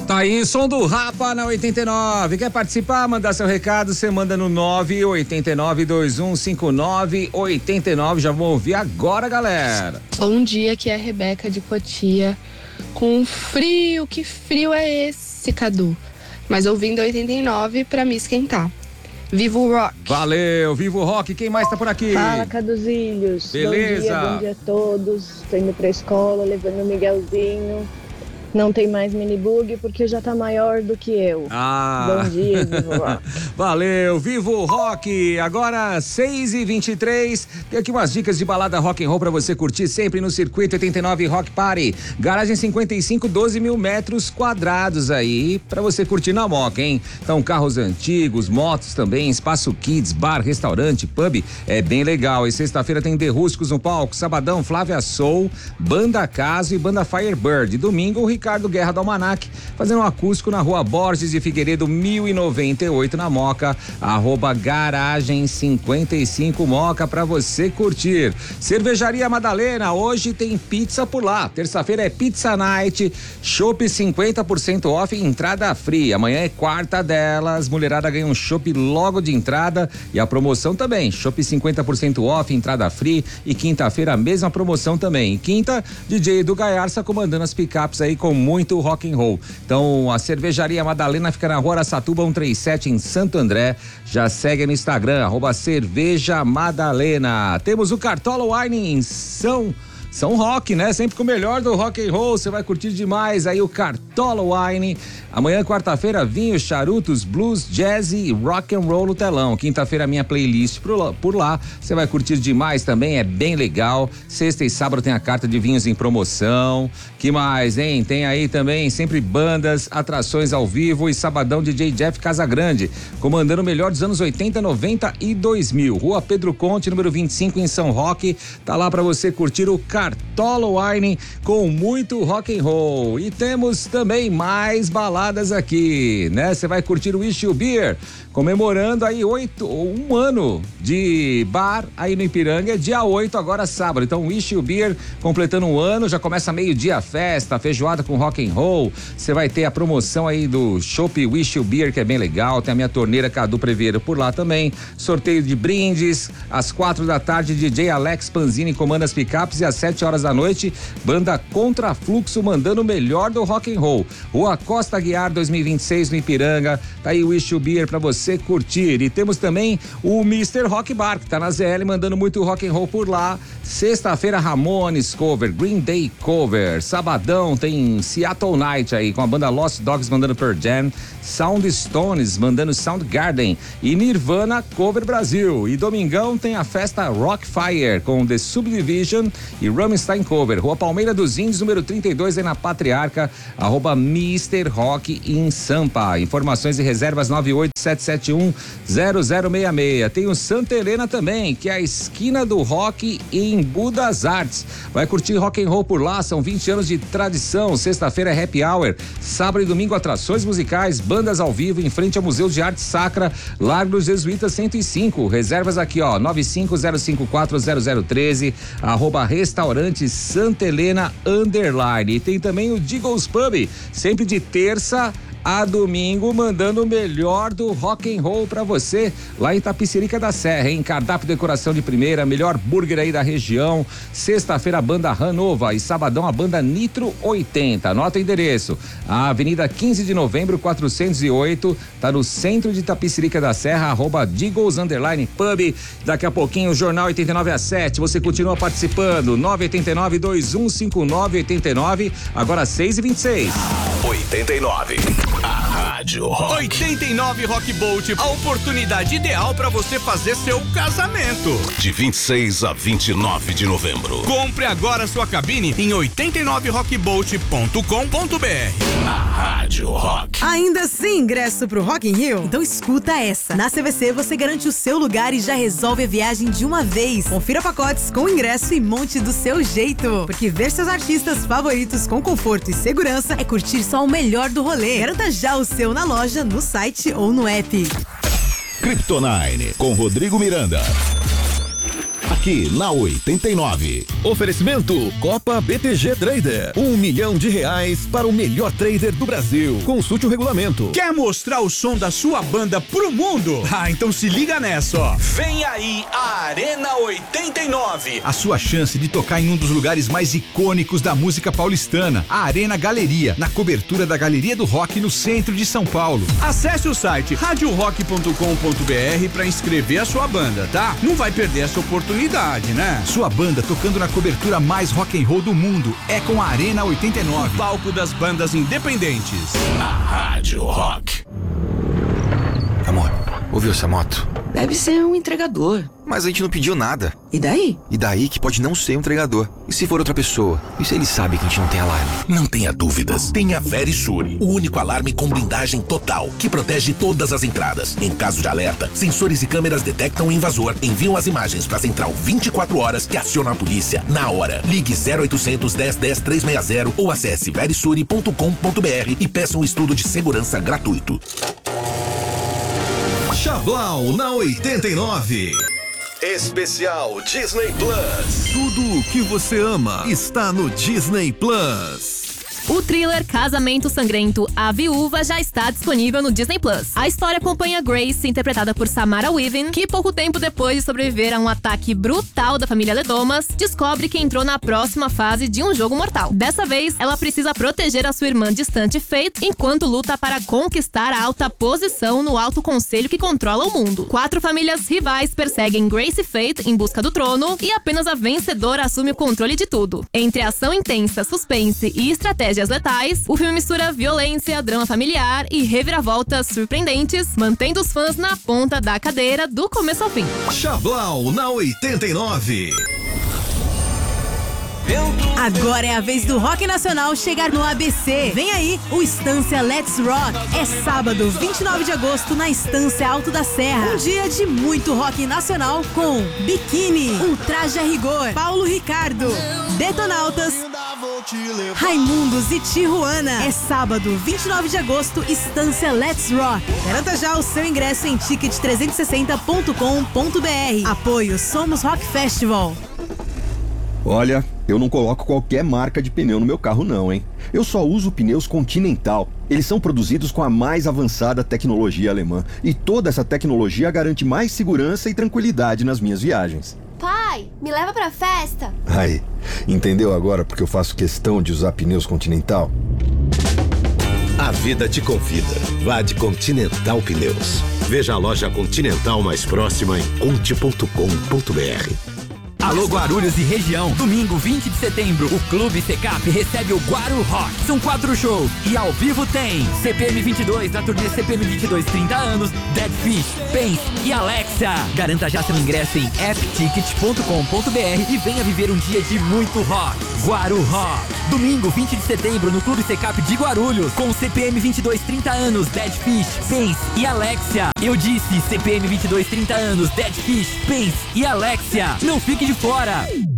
Tá aí, som do Rapa na 89. Quer participar? Mandar seu recado, você manda no 989-2159-89. Já vou ouvir agora, galera. Bom dia, aqui é a Rebeca de Cotia. Com frio, que frio é esse, Cadu? Mas ouvindo 89 pra me esquentar. Viva o rock! Valeu, viva o rock! Quem mais tá por aqui? Fala, Caduzilhos. Beleza? Bom dia a todos. Tô indo pra escola, levando o Miguelzinho. Não tem mais minibug porque já tá maior do que eu. Bom dia, Vivo Rock. Valeu, Vivo Rock. Agora 6h23. Tem aqui umas dicas de balada rock and roll pra você curtir sempre no Circuito 89 Rock Party. Garagem 55, 12 mil metros quadrados aí pra você curtir na Moca, hein? Então, carros antigos, motos também, espaço kids, bar, restaurante, pub. É bem legal. E sexta-feira tem The Rústicos no palco. Sabadão, Flávia Soul, Banda Caso e Banda Firebird. Domingo, o Ricardo Guerra do Almanac, fazendo um acústico na rua Borges de Figueiredo, 1098 na Moca, @garagem 55 Moca pra você curtir. Cervejaria Madalena, hoje tem pizza por lá. Terça-feira é Pizza Night, chopp 50% off e entrada free. Amanhã é quarta delas, mulherada ganha um chopp logo de entrada e a promoção também, chopp 50% off, entrada free, e quinta-feira a mesma promoção também. E quinta, DJ Edu Gaiarsa comandando as picapes aí com muito rock and roll. Então, a Cervejaria Madalena fica na rua Araçatuba 137 em Santo André. Já segue no Instagram, @Cerveja Madalena. Temos o Cartola Wine em São Roque, né? Sempre com o melhor do rock and roll, você vai curtir demais aí o Cartola Wine. Amanhã, quarta-feira, vinhos, charutos, blues, jazz e rock and roll no telão. Quinta-feira, minha playlist por lá, você vai curtir demais também, é bem legal. Sexta e sábado tem a carta de vinhos em promoção. Que mais, hein? Tem aí também sempre bandas, atrações ao vivo e sabadão DJ Jeff Casagrande, comandando o melhor dos anos 80, 90 e 2000. Rua Pedro Conte, número 25 em São Roque. Tá lá pra você curtir o Cartola Wine com muito rock and roll. E temos também mais baladas aqui, né? Você vai curtir o Wish You Beer, comemorando aí um ano de bar aí no Ipiranga, dia 8, agora sábado. Então, Wish You Beer completando um ano, já começa meio-dia a festa, feijoada com rock and roll. Você vai ter a promoção aí do Chopp Wish You Beer, que é bem legal. Tem a minha torneira Cadu Preveiro por lá também. Sorteio de brindes, às 4 da tarde, DJ Alex Panzini comanda as picapes, e às 7 horas da noite, banda Contrafluxo mandando o melhor do rock and roll. Rua Costa Guiar 2026 no Ipiranga. Tá aí o Wish You Beer pra você curtir. E temos também o Mr. Rock Bar, que tá na ZL mandando muito rock and roll por lá. Sexta-feira, Ramones cover, Green Day cover. Sabadão tem Seattle Night aí com a banda Lost Dogs mandando Pearl Jam, Sound Stones mandando Soundgarden e Nirvana cover Brasil. E domingão tem a festa Rockfire com The Subdivision e Rammstein cover. Rua Palmeira dos Índios, número 32 aí na Patriarca, @Mr. Rock em Sampa. Informações e reservas 987710066. Tem o Santa Helena também, que é a esquina do rock em Budas Artes. Vai curtir rock and roll por lá, são 20 anos de tradição. Sexta-feira é happy hour, sábado e domingo atrações musicais, bandas ao vivo em frente ao Museu de Arte Sacra, Largo dos Jesuítas 105. Reservas aqui, 950540013, @Restaurante Santa Helena _ E tem também o Diggles Pub, sempre de terça a domingo, mandando o melhor do rock and roll pra você, lá em Tapicerica da Serra, hein? Cardápio, decoração de primeira, melhor burger aí da região. Sexta-feira, a banda Ranova, e sabadão, a banda Nitro 80. Anota o endereço, a Avenida 15 de Novembro, 408, tá no centro de Tapicerica da Serra, @Diggles _ Pub. Daqui a pouquinho, o Jornal 89 às 7, você continua participando, 989-2159-89, agora 6h26. 89. A Rádio Rock. 89 Rock Bolt, a oportunidade ideal para você fazer seu casamento. De 26 a 29 de novembro. Compre agora sua cabine em 89rockbolt.com.br. A Rádio Rock. Ainda sem ingresso pro Rock in Rio? Então escuta essa. Na CVC você garante o seu lugar e já resolve a viagem de uma vez. Confira pacotes com ingresso e monte do seu jeito. Porque ver seus artistas favoritos com conforto e segurança é curtir só o melhor do rolê. Garanta já o seu na loja, no site ou no app. Kryptonine, com Rodrigo Miranda. Aqui aqui na 89. Oferecimento Copa BTG Trader. R$1 milhão para o melhor trader do Brasil. Consulte o regulamento. Quer mostrar o som da sua banda pro mundo? Ah, então se liga nessa, ó. Vem aí a Arena 89. A sua chance de tocar em um dos lugares mais icônicos da música paulistana, a Arena Galeria, na cobertura da Galeria do Rock no centro de São Paulo. Acesse o site radiorock.com.br para inscrever a sua banda, tá? Não vai perder essa oportunidade, né? Sua banda tocando na cobertura mais rock and roll do mundo é com a Arena 89. O palco das bandas independentes. A Rádio Rock. Amor, ouviu essa moto? Deve ser um entregador. Mas a gente não pediu nada. E daí? E daí que pode não ser um entregador. E se for outra pessoa? E se ele sabe que a gente não tem alarme? Não tenha dúvidas. Tenha Verisure, o único alarme com blindagem total, que protege todas as entradas. Em caso de alerta, sensores e câmeras detectam o invasor, enviam as imagens para a central 24 horas que aciona a polícia na hora. Ligue 0800 10 10 360 ou acesse verisure.com.br e peça um estudo de segurança gratuito. Chablau na 89. Especial Disney Plus. Tudo o que você ama está no Disney Plus. O thriller Casamento Sangrento, A Viúva, já está disponível no Disney Plus. A história acompanha Grace, interpretada por Samara Weaving, que pouco tempo depois de sobreviver a um ataque brutal da família Ledomas, descobre que entrou na próxima fase de um jogo mortal. Dessa vez, ela precisa proteger a sua irmã distante Faith, enquanto luta para conquistar a alta posição no alto conselho que controla o mundo. 4 famílias rivais perseguem Grace e Faith em busca do trono, e apenas a vencedora assume o controle de tudo. Entre ação intensa, suspense e estratégia letais, o filme mistura violência, drama familiar e reviravoltas surpreendentes, mantendo os fãs na ponta da cadeira do começo ao fim. Chablau na 89. Agora é a vez do rock nacional chegar no ABC. Vem aí o Estância Let's Rock. É sábado, 29 de agosto, na Estância Alto da Serra. Um dia de muito rock nacional com Biquíni, Ultraje a Rigor, Paulo Ricardo, Detonautas, Raimundos e Tijuana. É sábado, 29 de agosto, Estância Let's Rock. Garanta já o seu ingresso em ticket360.com.br. Apoio Somos Rock Festival. Olha, eu não coloco qualquer marca de pneu no meu carro não, hein? Eu só uso pneus Continental. Eles são produzidos com a mais avançada tecnologia alemã. E toda essa tecnologia garante mais segurança e tranquilidade nas minhas viagens. Pai, me leva pra festa. Aí, entendeu agora porque eu faço questão de usar pneus Continental? A vida te convida. Vá de Continental Pneus. Veja a loja Continental mais próxima em conte.com.br. Alô Guarulhos e região, domingo 20 de setembro, o Clube Secap recebe o Guaru Rock. São 4 shows e ao vivo tem CPM 22 na turnê CPM 22 30 anos, Dead Fish, Pence e Alexia. Garanta já seu ingresso em appticket.com.br e venha viver um dia de muito rock. Guaru Rock. Domingo 20 de setembro no Clube Secap de Guarulhos, com CPM 22 30 anos, Dead Fish, Pence e Alexia. Eu disse CPM 22 30 anos, Dead Fish, Pence e Alexia. Não fique de fora!